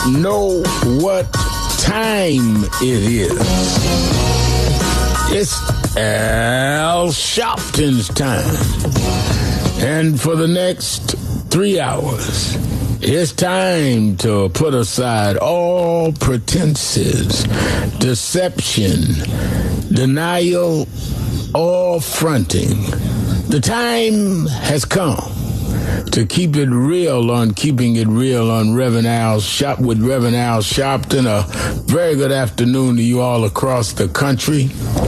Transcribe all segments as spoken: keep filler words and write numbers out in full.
know what time it is. It's Al Sharpton's time. And for the next three hours, it's time to put aside all pretenses, deception, denial, or fronting. The time has come to keep it real on Keeping It Real on Reverend Al Shop with Reverend Al Sharpton. A very good afternoon to you all across the country.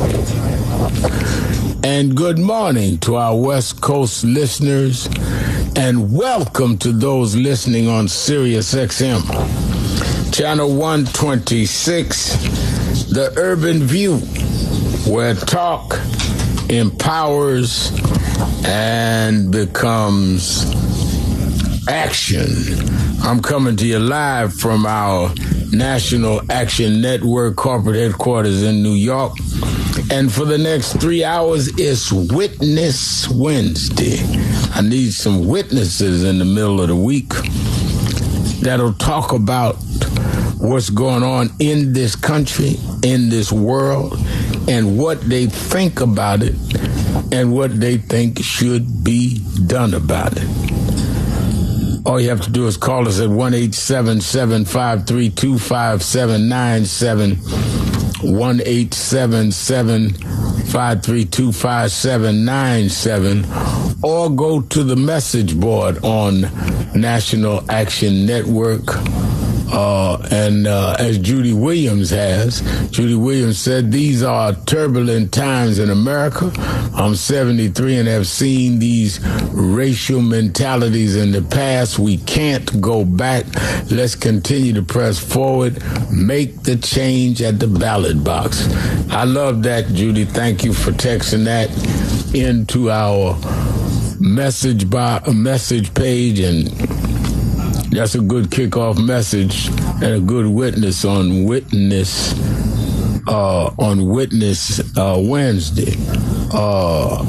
And good morning to our West Coast listeners. And welcome to those listening on Sirius X M. Channel one twenty-six, The Urban View, where talk empowers and becomes action. I'm coming to you live from our National Action Network corporate headquarters in New York. And for the next three hours, it's Witness Wednesday. I need some witnesses in the middle of the week that'll talk about what's going on in this country, in this world, and what they think about it, and what they think should be done about it. All you have to do is call us at one eight seven seven, five three two, five seven nine seven, one eight seven seven, five three two, five seven nine seven, or go to the message board on National Action Network. Uh, and uh, as Judy Williams has, Judy Williams said, these are turbulent times in America. I'm seventy-three and have seen these racial mentalities in the past. We can't go back. Let's continue to press forward. Make the change at the ballot box. I love that, Judy. Thank you for texting that into our message by a message page, and that's a good kickoff message and a good witness on witness uh, on Witness uh, Wednesday. Uh,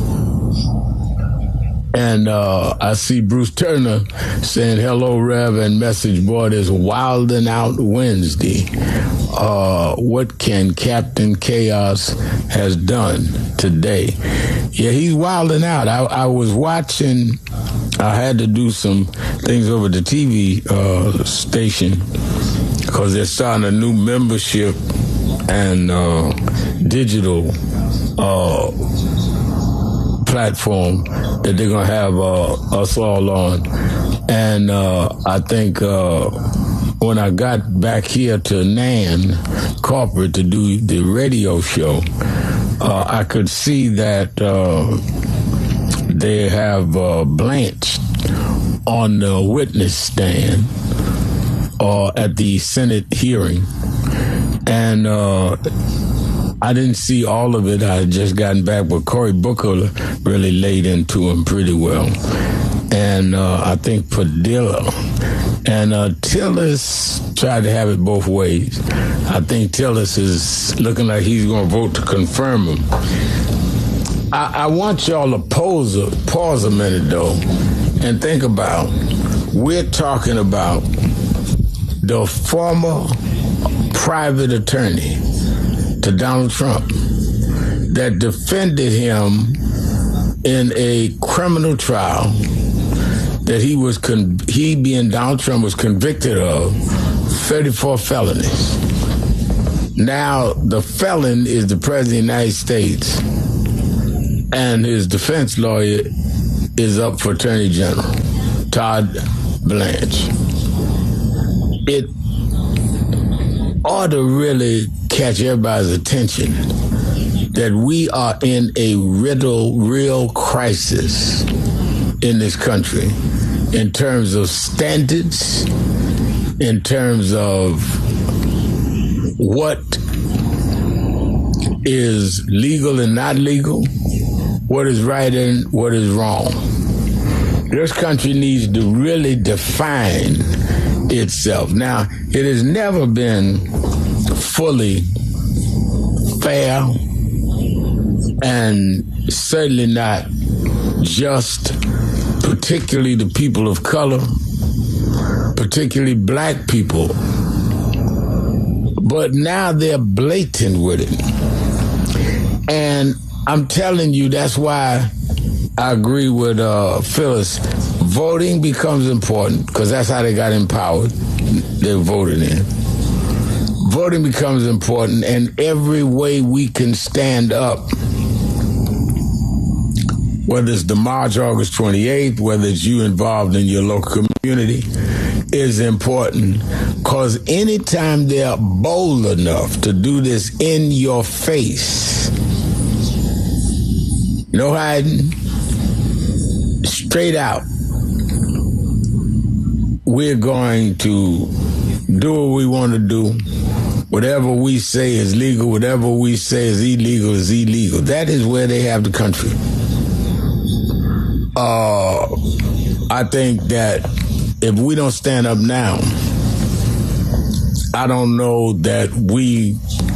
and uh, I see Bruce Turner saying, hello, Rev, and message board is Wildin' Out Wednesday. Uh, what can Captain Chaos has done today? Yeah, he's wilding out. I, I was watching... I had to do some things over the T V uh, station because they're starting a new membership and uh, digital uh, platform that they're going to have uh, us all on. And uh, I think uh, when I got back here to Nan corporate to do the radio show, uh, I could see that uh, they have uh, Blanche on the witness stand or uh, at the Senate hearing. And uh, I didn't see all of it. I had just gotten back, but Cory Booker really laid into him pretty well. And uh, I think Padilla and uh, Tillis tried to have it both ways. I think Tillis is looking like he's going to vote to confirm him. I, I want y'all to pause a, pause a minute, though, and think about, we're talking about the former private attorney to Donald Trump that defended him in a criminal trial that he was, con- he being Donald Trump was convicted of thirty-four felonies. Now the felon is the President of the United States, and his defense lawyer is up for Attorney General, Todd Blanche. It ought to really catch everybody's attention that we are in a riddle, real crisis in this country in terms of standards, in terms of what is legal and not legal, what is right and what is wrong. This country needs to really define itself. Now, it has never been fully fair and certainly not just, particularly the people of color, particularly black people. But now they're blatant with it. And I'm telling you, that's why I agree with uh, Phyllis. Voting becomes important because that's how they got empowered. They voted in. Voting becomes important, and every way we can stand up, whether it's the March, August twenty-eighth, whether it's you involved in your local community, is important. Because anytime they're bold enough to do this in your face, no hiding, straight out, we're going to do what we want to do. Whatever we say is legal, whatever we say is illegal is illegal. That is where they have the country. Uh, I think that if we don't stand up now, I don't know that we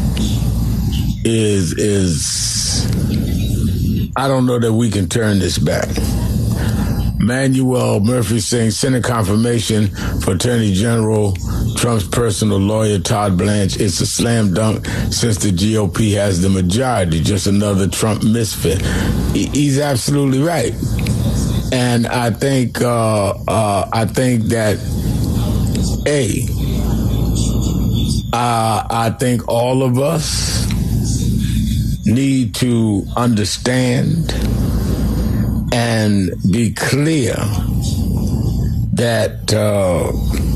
is is I don't know that we can turn this back. Manuel Murphy saying Senate confirmation for Attorney General Trump's personal lawyer, Todd Blanche. It's a slam dunk since the G O P has the majority. Just another Trump misfit. He's absolutely right. And I think uh, uh, I think that, A, uh, I think all of us need to understand and be clear that uh,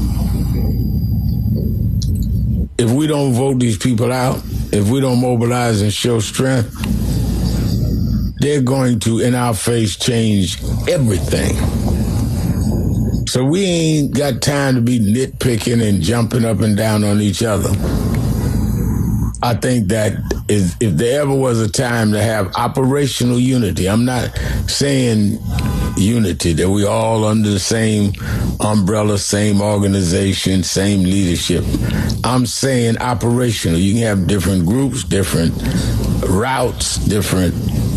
if we don't vote these people out, if we don't mobilize and show strength, they're going to, in our face, change everything. So we ain't got time to be nitpicking and jumping up and down on each other. I think that if, if there ever was a time to have operational unity, I'm not saying unity, that we all under the same umbrella, same organization, same leadership. I'm saying operational. You can have different groups, different routes, different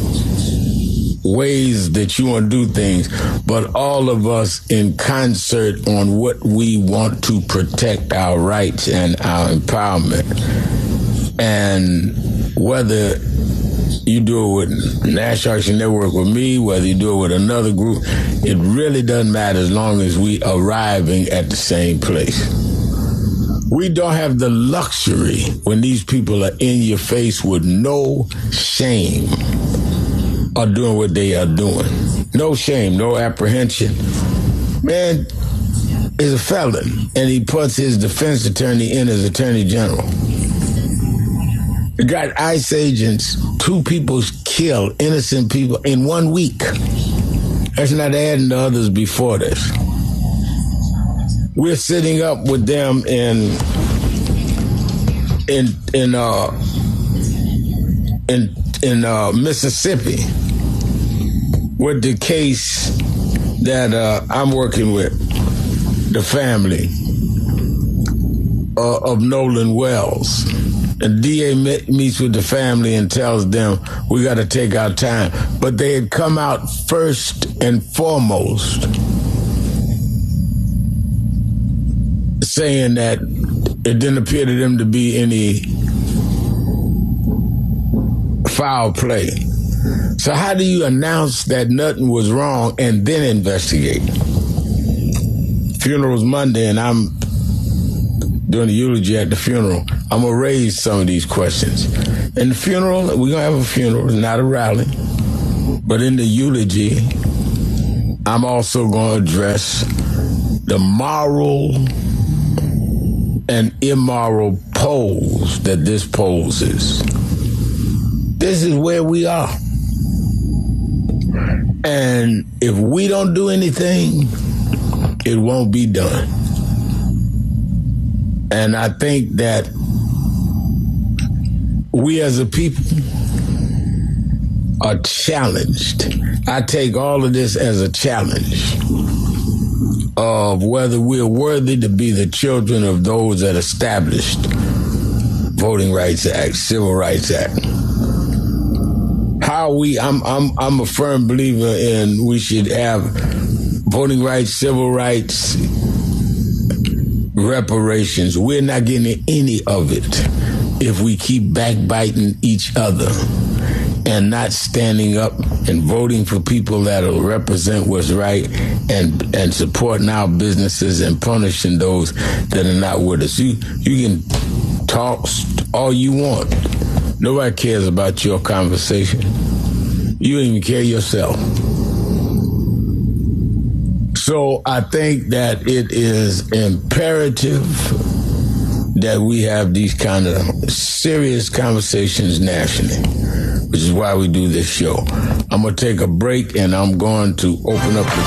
ways that you want to do things, but all of us in concert on what we want to protect our rights and our empowerment. And whether you do it with National Action Network with me, whether you do it with another group, it really doesn't matter as long as we arriving at the same place. We don't have the luxury when these people are in your face with no shame are doing what they are doing. No shame, no apprehension. Man is a felon, and he puts his defense attorney in as attorney general. He got ICE agents, two people killed, innocent people, in one week. That's not adding to others before this. We're sitting up with them in in in uh in in uh, Mississippi with the case that uh, I'm working with, the family uh, of Nolan Wells. And D A meets with the family and tells them, we got to take our time. But they had come out first and foremost saying that it didn't appear to them to be any foul play. So how do you announce that nothing was wrong and then investigate? Funeral's Monday, and I'm doing the eulogy at the funeral. I'm going to raise some of these questions. In the funeral, we're going to have a funeral, not a rally. But in the eulogy, I'm also going to address the moral and immoral pose that this poses. This is where we are. And if we don't do anything, it won't be done. And I think that we as a people are challenged. I take all of this as a challenge of whether we're worthy to be the children of those that established Voting Rights Act, Civil Rights Act. How we, I'm, I'm, I'm a firm believer in we should have voting rights, civil rights, reparations. We're not getting any of it if we keep backbiting each other and not standing up and voting for people that'll represent what's right and and supporting our businesses and punishing those that are not with us. You you can talk all you want. Nobody cares about your conversation. You don't even care yourself. So I think that it is imperative that we have these kind of serious conversations nationally, which is why we do this show. I'm going to take a break, and I'm going to open up the